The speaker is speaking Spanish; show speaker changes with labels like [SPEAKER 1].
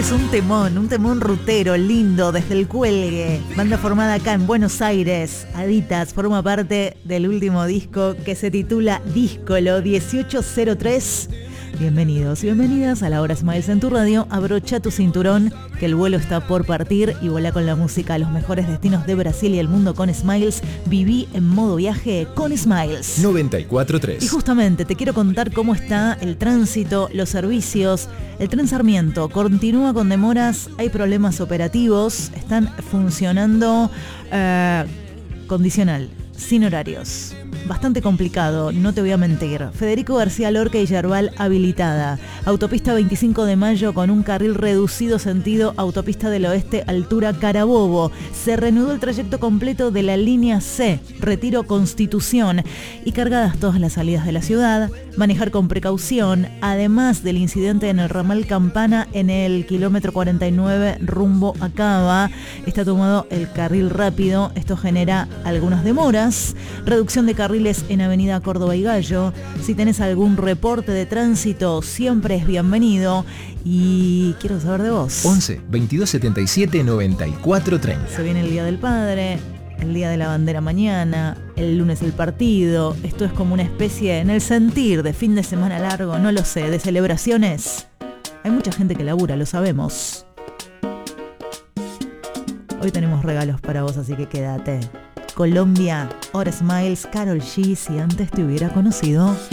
[SPEAKER 1] es un temón rutero, lindo, desde el Cuelgue. Banda formada acá en Buenos Aires. Aditas forma parte del último disco que se titula Díscolo 1803. Bienvenidos y bienvenidas a la Hora Smiles en tu radio. Abrocha tu cinturón, que el vuelo está por partir y volá con la música a los mejores destinos de Brasil y el mundo con Smiles. Viví en modo viaje con Smiles
[SPEAKER 2] 94.3.
[SPEAKER 1] Y justamente te quiero contar cómo está el tránsito, los servicios. El tren Sarmiento continúa con demoras, hay problemas operativos, están funcionando condicional, sin horarios. Bastante complicado, no te voy a mentir. Federico García Lorca y Yerbal habilitada. Autopista 25 de Mayo con un carril reducido sentido Autopista del Oeste, altura Carabobo. Se reanudó el trayecto completo de la línea C, Retiro Constitución. Y cargadas todas las salidas de la ciudad. Manejar con precaución, además del incidente en el ramal Campana en el kilómetro 49 rumbo a Cava. Está tomado el carril rápido, esto genera algunas demoras. Reducción de carriles en Avenida Córdoba y Gallo. Si tenés algún reporte de tránsito, siempre es bienvenido. Y quiero saber de vos.
[SPEAKER 2] 11 22 77 94 30.
[SPEAKER 1] Se viene el Día del Padre, el Día de la Bandera mañana, el lunes el partido. Esto es como una especie, en el sentir, de fin de semana largo, no lo sé, de celebraciones. Hay mucha gente que labura, lo sabemos. Hoy tenemos regalos para vos, así que quédate. Colombia, Hora Smiles, Karol G, si antes te hubiera conocido.